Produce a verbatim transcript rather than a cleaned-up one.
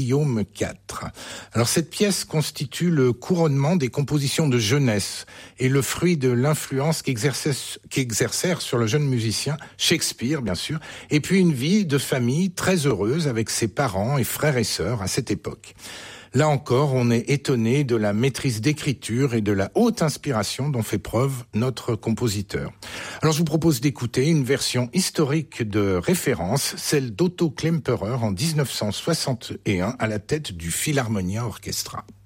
Guillaume quatre. Alors cette pièce constitue le couronnement des compositions de jeunesse et le fruit de l'influence qu'exercèrent sur le jeune musicien Shakespeare, bien sûr, et puis une vie de famille très heureuse avec ses parents et frères et sœurs à cette époque. Là encore, on est étonné de la maîtrise d'écriture et de la haute inspiration dont fait preuve notre compositeur. Alors je vous propose d'écouter une version historique de référence, celle d'Otto Klemperer en dix-neuf cent soixante et un à la tête du Philharmonia Orchestra.